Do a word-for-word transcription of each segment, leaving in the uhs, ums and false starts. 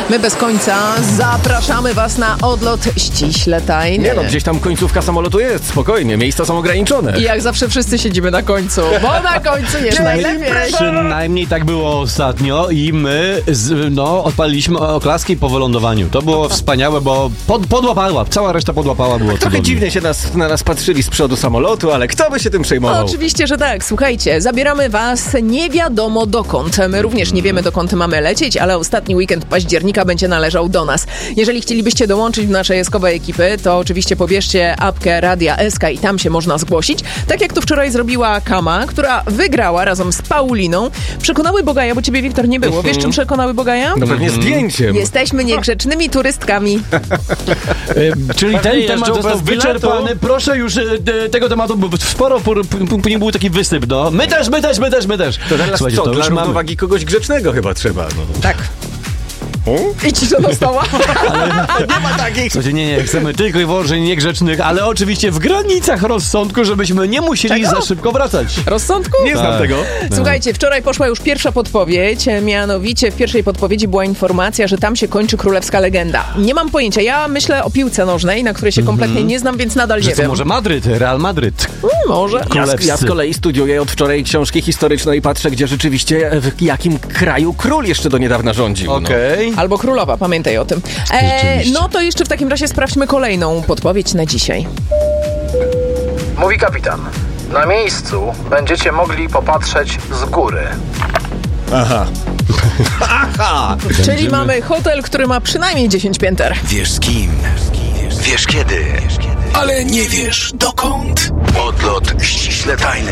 My bez końca zapraszamy was na odlot ściśle tajny. Nie no, gdzieś tam końcówka samolotu jest, spokojnie, miejsca są ograniczone. I jak zawsze wszyscy siedzimy na końcu, bo na końcu jest najlepiej. Przynajmniej tak było ostatnio i my z, no, odpaliliśmy oklaski po wylądowaniu. To było wspaniałe, bo pod, podłapała, cała reszta podłapała, było Trochę cudownie. dziwnie się nas, na nas patrzyli z przodu samolotu, ale kto by się tym przejmował? No, oczywiście, że tak. Słuchajcie, zabieramy was nie wiadomo dokąd. My również nie wiemy, dokąd mamy lecieć, ale ostatni weekend października będzie należał do nas. Jeżeli chcielibyście dołączyć do naszej eskowej ekipy, to oczywiście pobierzcie apkę Radia S K i tam się można zgłosić. Tak jak to wczoraj zrobiła Kama, która wygrała razem z Pauliną. Przekonały Bogaja, bo ciebie, Wiktor, nie było. Wiesz, czym przekonały Bogaja? No pewnie zdjęciem. Jesteśmy niegrzecznymi turystkami. E, czyli ten Jeżdżą temat został bez biletu. wyczerpany. Proszę już e, de, tego tematu, bo sporo później był taki wysyp, no. My też, my też, my też, my też. To teraz Słuchajcie, co, to dla już mamy. równowagi kogoś grzecznego chyba trzeba. No. Tak. I cisza nastała. Nie ma takich. Słuchajcie, nie, nie, chcemy tylko i wyłącznie niegrzecznych, ale oczywiście w granicach rozsądku, żebyśmy nie musieli Czego? za szybko wracać. Rozsądku? Nie znam Tak. tego. Słuchajcie, wczoraj poszła już pierwsza podpowiedź, mianowicie w pierwszej podpowiedzi była informacja, że tam się kończy królewska legenda. Nie mam pojęcia, ja myślę o piłce nożnej, na której się kompletnie nie znam, więc nadal Że nie to wiem. może Madryt, Real Madryt. Hmm, może. Ja z, Królewscy. ja z kolei studiuję od wczoraj książki historyczne i patrzę, gdzie rzeczywiście w jakim kraju król jeszcze do niedawna rządził. Okej. Albo królowa, pamiętaj o tym. E, Rzeczywiście. no to jeszcze w takim razie sprawdźmy kolejną podpowiedź na dzisiaj. Mówi kapitan. Na miejscu będziecie mogli popatrzeć z góry. Aha. Aha! Czyli mamy hotel, który ma przynajmniej dziesięć pięter. Wiesz z kim, wiesz kiedy, ale nie wiesz dokąd. Odlot ściśle tajny.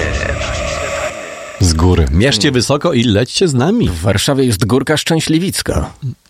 Z góry. Mierzcie wysoko i lećcie z nami. W Warszawie jest Górka Szczęśliwicka.